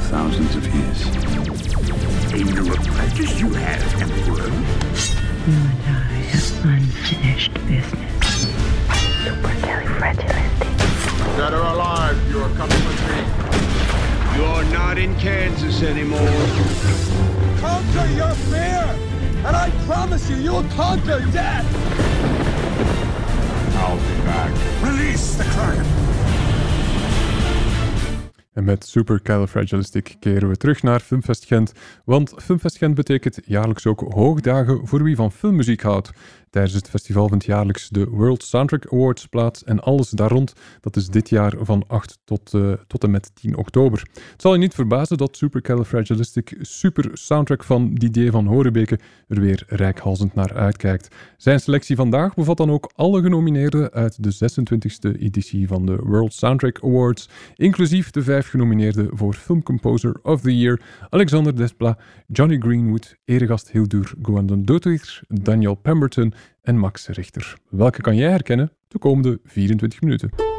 thousands of years. A new apprentice you have, Emperor. You and I have unfinished business. Supercalifragilistic. Dead or alive, you are coming with me. You're not in Kansas anymore. Conquer your fear, and I promise you, you will conquer death. I'll be back. Release the Kraken. En met Supercalifragilistic keren we terug naar Filmfest Gent, want Filmfest Gent betekent jaarlijks ook hoogdagen voor wie van filmmuziek houdt. Tijdens het festival vindt jaarlijks de World Soundtrack Awards plaats en alles daar rond, dat is dit jaar van 8 tot en met 10 oktober. Het zal je niet verbazen dat Supercalifragilistic super soundtrack van Didier van Horebeke er weer reikhalzend naar uitkijkt. Zijn selectie vandaag bevat dan ook alle genomineerden uit de 26e editie van de World Soundtrack Awards, inclusief de 5 genomineerden voor Film Composer of the Year, Alexander Desplat, Johnny Greenwood, Eregast Hildur Guðnadóttir, Daniel Pemberton en Max Richter. Welke kan jij herkennen de komende 24 minuten?